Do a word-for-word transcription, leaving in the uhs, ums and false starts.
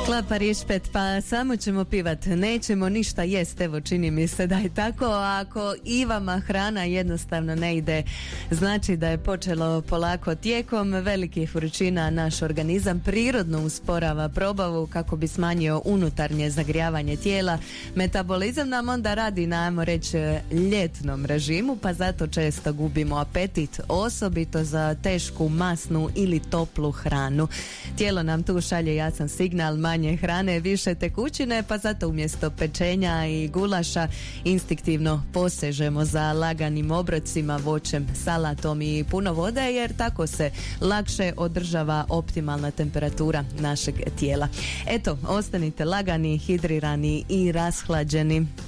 Klapa rišpet, pa samo ćemo pivat, nećemo ništa jest, evo čini mi se da je tako. Ako i vama hrana jednostavno ne ide, znači da je počelo polako tijekom velikih vrućina naš organizam prirodno usporava probavu kako bi smanjio unutarnje zagrijavanje tijela. Metabolizam nam onda radi na, ajmo reći, ljetnom režimu, pa zato često gubimo apetit, osobito za tešku, masnu ili toplu hranu. Tijelo nam tu šalje jasan signal, manje hrane, više tekućine, pa zato umjesto pečenja i gulaša instinktivno posežemo za laganim obrocima, voćem, salatom i puno vode, jer tako se lakše održava optimalna temperatura našeg tijela. Eto, ostanite lagani, hidrirani i rashlađeni.